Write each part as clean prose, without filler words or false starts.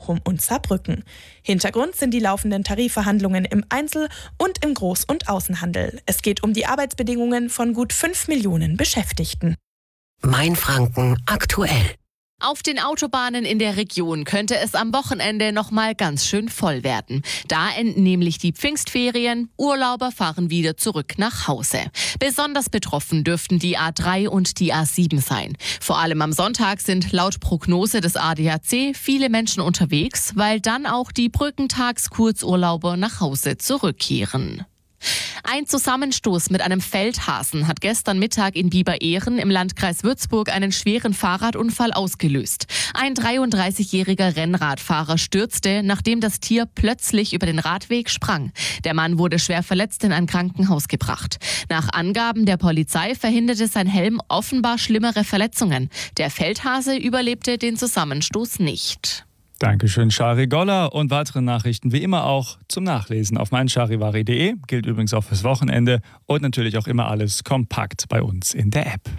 Bochum und Saarbrücken. Hintergrund sind die laufenden Tarifverhandlungen im Einzel- und im Groß- und Außenhandel. Es geht um die Arbeitsbedingungen von gut 5 Millionen Beschäftigten. Mainfranken aktuell. Auf den Autobahnen in der Region könnte es am Wochenende noch mal ganz schön voll werden. Da enden nämlich die Pfingstferien. Urlauber fahren wieder zurück nach Hause. Besonders betroffen dürften die A3 und die A7 sein. Vor allem am Sonntag sind laut Prognose des ADAC viele Menschen unterwegs, weil dann auch die Brückentags-Kurzurlauber nach Hause zurückkehren. Ein Zusammenstoß mit einem Feldhasen hat gestern Mittag in Biber-Ehren im Landkreis Würzburg einen schweren Fahrradunfall ausgelöst. Ein 33-jähriger Rennradfahrer stürzte, nachdem das Tier plötzlich über den Radweg sprang. Der Mann wurde schwer verletzt in ein Krankenhaus gebracht. Nach Angaben der Polizei verhinderte sein Helm offenbar schlimmere Verletzungen. Der Feldhase überlebte den Zusammenstoß nicht. Dankeschön, Shari Goller. Und weitere Nachrichten wie immer auch zum Nachlesen auf meincharivari.de. Gilt übrigens auch fürs Wochenende. Und natürlich auch immer alles kompakt bei uns in der App.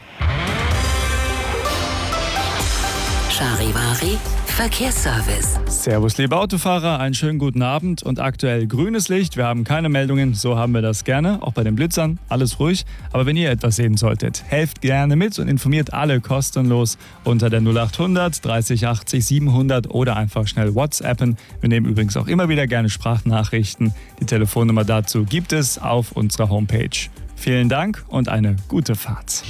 Charivari Verkehrsservice. Servus, liebe Autofahrer, einen schönen guten Abend und aktuell grünes Licht. Wir haben keine Meldungen, so haben wir das gerne, auch bei den Blitzern, alles ruhig. Aber wenn ihr etwas sehen solltet, helft gerne mit und informiert alle kostenlos unter der 0800 30 80 700 oder einfach schnell WhatsAppen. Wir nehmen übrigens auch immer wieder gerne Sprachnachrichten. Die Telefonnummer dazu gibt es auf unserer Homepage. Vielen Dank und eine gute Fahrt.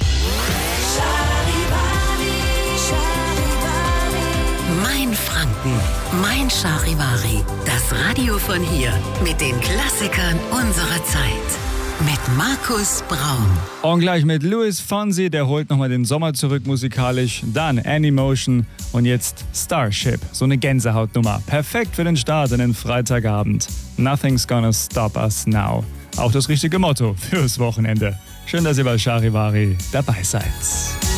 Mainfranken, Mein Charivari. Das Radio von hier mit den Klassikern unserer Zeit. Mit Markus Braun. Und gleich mit Luis Fonsi, der holt nochmal den Sommer zurück musikalisch. Dann Anymotion und jetzt Starship. So eine Gänsehautnummer. Perfekt für den Start in den Freitagabend. Nothing's gonna stop us now. Auch das richtige Motto fürs Wochenende. Schön, dass ihr bei Charivari dabei seid.